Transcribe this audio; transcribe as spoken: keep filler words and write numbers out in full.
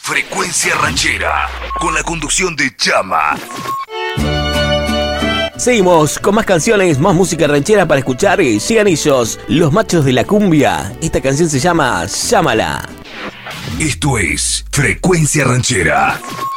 Frecuencia Ranchera, con la conducción de Chama. Seguimos con más canciones, más música ranchera para escuchar. Sigan ellos, Los Machos de la Cumbia. Esta canción se llama Llámala. Esto es Frecuencia Ranchera.